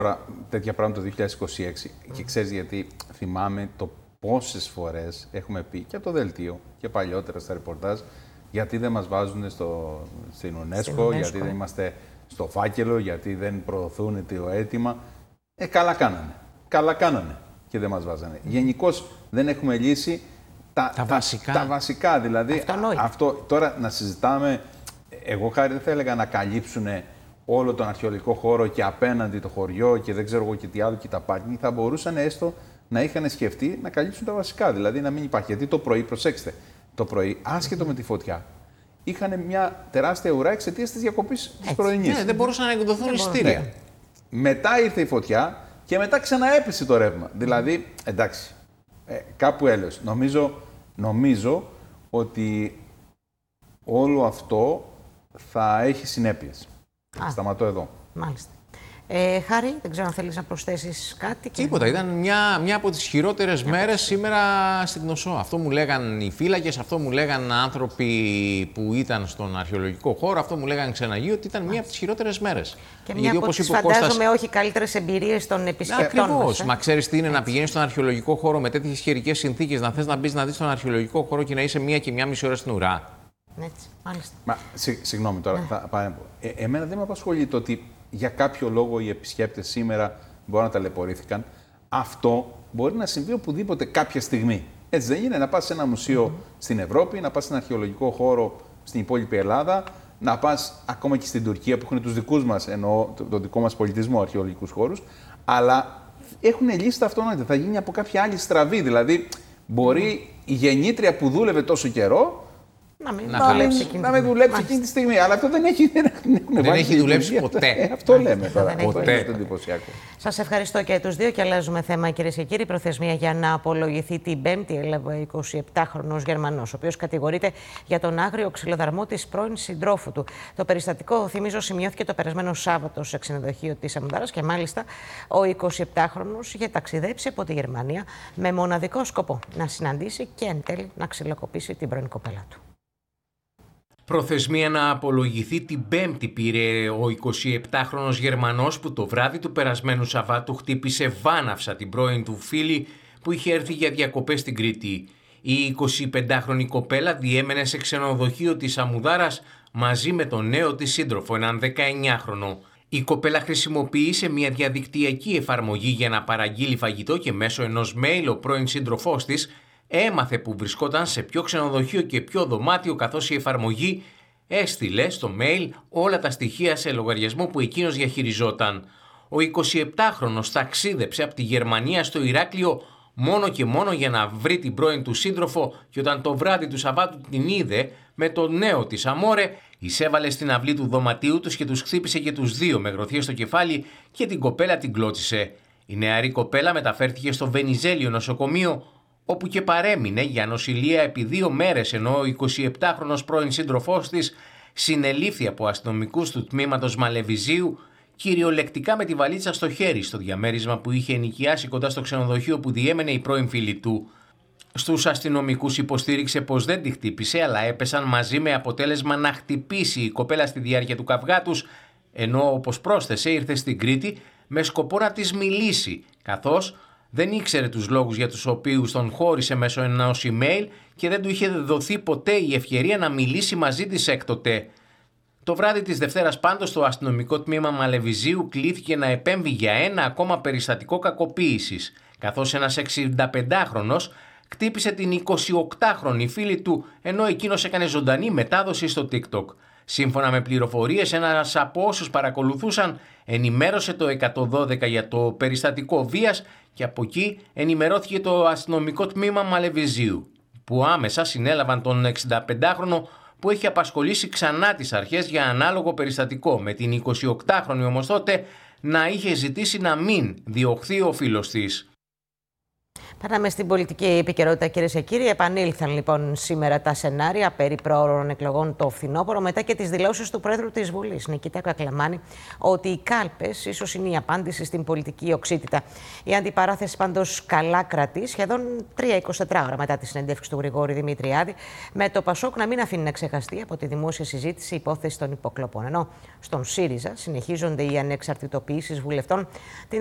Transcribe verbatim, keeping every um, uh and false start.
τέτοια πράγματα το δύο χιλιάδες είκοσι έξι mm. και ξέρεις γιατί θυμάμαι το πόσες φορές έχουμε πει και από το δελτίο και παλιότερα στα ρεπορτάζ γιατί δεν μας βάζουν στο, στην UNESCO, στην UNESCO, γιατί δεν είμαστε στο φάκελο, γιατί δεν προωθούν το αίτημα. Ε, καλά κάνανε. Καλά κάνανε και δεν μας βάζανε. Mm. Γενικώς δεν έχουμε λύσει τα, τα, βασικά. τα, τα βασικά. Δηλαδή, αυτό, τώρα να συζητάμε, εγώ χάρη δεν θα έλεγα να καλύψουν όλο τον αρχαιολογικό χώρο και απέναντι το χωριό και δεν ξέρω εγώ και τι άλλο και τα πάρκινγκ, θα μπορούσαν έστω να είχαν σκεφτεί να καλύψουν τα βασικά. Δηλαδή να μην υπάρχει. Γιατί το πρωί, προσέξτε, το πρωί, άσχετο mm-hmm. με τη φωτιά, είχαν μια τεράστια ουρά εξαιτίας της διακοπής της πρωινής. Ναι, δεν μπορούσαν να εκδοθούν εισιτήρια. Ναι. Μετά ήρθε η φωτιά και μετά ξαναέπεσε το ρεύμα. Mm-hmm. Δηλαδή, εντάξει, ε, κάπου έλεος. Νομίζω, νομίζω ότι όλο αυτό θα έχει συνέπειες. Α, σταματώ εδώ. Μάλιστα. Ε, Χάρη, δεν ξέρω αν θέλεις να προσθέσεις κάτι. Και... Τίποτα. Ήταν μια, μια από τις χειρότερες μια μέρες σήμερα στην Κνωσό. Αυτό μου λέγαν οι φύλακες, αυτό μου λέγαν άνθρωποι που ήταν στον αρχαιολογικό χώρο, αυτό μου λέγαν ξεναγοί, ότι ήταν μια από τις χειρότερες μέρες. Και μια από τις φαντάζομαι Κώστας... όχι καλύτερες εμπειρίες των επισκεπτών. Ακριβώς. Ε? Μα ξέρεις τι είναι να πηγαίνεις στον αρχαιολογικό χώρο με τέτοιες καιρικές συνθήκες, να θες να μπεις να δεις τον αρχαιολογικό χώρο και να είσαι μία και μία μισή ώρα στην ουρά. Έτσι, μάλιστα. Μα, συ, συγγνώμη τώρα, ναι. θα, θα, ε, εμένα δεν με απασχολεί το ότι για κάποιο λόγο οι επισκέπτες σήμερα μπορεί να ταλαιπωρήθηκαν. Αυτό μπορεί να συμβεί οπουδήποτε κάποια στιγμή. Έτσι δεν είναι, να πας σε ένα μουσείο mm-hmm. στην Ευρώπη, να πας σε ένα αρχαιολογικό χώρο στην υπόλοιπη Ελλάδα, να πας ακόμα και στην Τουρκία που έχουν τους δικούς μας, εννοώ το, το δικό μας πολιτισμό, αρχαιολογικούς χώρους, αλλά έχουν λύσει τα αυτονόητα. Θα γίνει από κάποια άλλη στραβή. Δηλαδή, μπορεί mm-hmm. η γεννήτρια που δούλευε τόσο καιρό. Να μην, να δουλέψει, να μην δουλέψει εκείνη τη στιγμή. Αλλά αυτό δεν έχει, δεν δεν δεν έχει δουλέψει ποτέ. Ε, αυτό λέμε τώρα. Ποτέ. Αυτό εντυπωσιακό. Σας ευχαριστώ και τους δύο και αλλάζουμε θέμα, κυρίες και κύριοι. Προθεσμία για να απολογηθεί την Πέμπτη έλαβε εικοσιεπτάχρονος Γερμανός, ο οποίος κατηγορείται για τον άγριο ξυλοδαρμό της πρώην συντρόφου του. Το περιστατικό, θυμίζω, σημειώθηκε το περασμένο Σάββατο σε ξενοδοχείο της Αμουδάρας και μάλιστα ο εικοσιεπτάχρονος είχε ταξιδέψει από τη Γερμανία με μοναδικό σκοπό να συναντήσει και εν τέλει να ξυλοκοπήσει την πρώην κοπέλα του. Προθεσμία να απολογηθεί την Πέμπτη πήρε ο εικοσιεπτάχρονος Γερμανός που το βράδυ του περασμένου Σαββάτου χτύπησε βάναυσα την πρώην του φίλη που είχε έρθει για διακοπές στην Κρήτη. Η εικοσιπεντάχρονη κοπέλα διέμενε σε ξενοδοχείο της Αμουδάρας μαζί με τον νέο της σύντροφο, έναν δεκαεννιάχρονο. Η κοπέλα χρησιμοποίησε μια διαδικτυακή εφαρμογή για να παραγγείλει φαγητό και μέσω ενός mail ο πρώην σύντροφός της έμαθε που βρισκόταν σε ποιο ξενοδοχείο και ποιο δωμάτιο, καθώς η εφαρμογή έστειλε στο mail όλα τα στοιχεία σε λογαριασμό που εκείνος διαχειριζόταν. Ο εικοσιεπτάχρονος ταξίδεψε από τη Γερμανία στο Ηράκλειο μόνο και μόνο για να βρει την πρώην του σύντροφο και όταν το βράδυ του Σαββάτου την είδε με τον νέο της αμόρε, εισέβαλε στην αυλή του δωματίου τους και τους χτύπησε και τους δύο με γροθιές στο κεφάλι και την κοπέλα την κλώτσισε. Η νεαρή κοπέλα μεταφέρθηκε στο Βενιζέλιο νοσοκομείο, όπου και παρέμεινε για νοσηλεία επί δύο μέρες, ενώ ο εικοσιεπτάχρονος πρώην σύντροφός της συνελήφθη από αστυνομικούς του τμήματος Μαλεβιζίου, κυριολεκτικά με τη βαλίτσα στο χέρι, στο διαμέρισμα που είχε ενοικιάσει κοντά στο ξενοδοχείο που διέμενε η πρώην φίλη του. Στους αστυνομικούς υποστήριξε πως δεν τη χτύπησε, αλλά έπεσαν μαζί με αποτέλεσμα να χτυπήσει η κοπέλα στη διάρκεια του καυγά τους, ενώ όπως πρόσθεσε ήρθε στην Κρήτη με σκοπό να της μιλήσει, καθώς δεν ήξερε τους λόγους για τους οποίους τον χώρισε μέσω ενός email και δεν του είχε δοθεί ποτέ η ευκαιρία να μιλήσει μαζί της έκτοτε. Το βράδυ της Δευτέρας πάντως το αστυνομικό τμήμα Μαλεβιζίου κλήθηκε να επέμβει για ένα ακόμα περιστατικό κακοποίησης, καθώς ένας εξηνταπεντάχρονος χτύπησε την εικοσιοκτάχρονη φίλη του ενώ εκείνος έκανε ζωντανή μετάδοση στο TikTok. Σύμφωνα με πληροφορίες, ένας από όσους παρακολουθούσαν ενημέρωσε το εκατόν δώδεκα για το περιστατικό βίας και από εκεί ενημερώθηκε το αστυνομικό τμήμα Μαλεβιζίου, που άμεσα συνέλαβαν τον εξηνταπεντάχρονο που έχει απασχολήσει ξανά τις αρχές για ανάλογο περιστατικό, με την εικοσιοκτάχρονη όμως τότε να είχε ζητήσει να μην διωχθεί ο φίλος της. Περνάμε στην πολιτική επικαιρότητα, κυρίες και κύριοι. Επανήλθαν λοιπόν σήμερα τα σενάρια περί προώρων εκλογών το φθινόπωρο, μετά και τις δηλώσεις του Πρόεδρου της Βουλής, Νικήτα Κακλαμάνη, ότι οι κάλπες ίσως είναι η απάντηση στην πολιτική οξύτητα. Η αντιπαράθεση πάντως καλά κρατεί, σχεδόν τρία εικοσιτετρά ώρα μετά τη συνέντευξη του Γρηγόρη Δημητριάδη, με το Πασόκ να μην αφήνει να ξεχαστεί από τη δημόσια συζήτηση η υπόθεση των υποκλοπών. Ενώ στον ΣΥΡΙΖΑ συνεχίζονται οι ανεξαρτητοποιήσεις βουλευτών.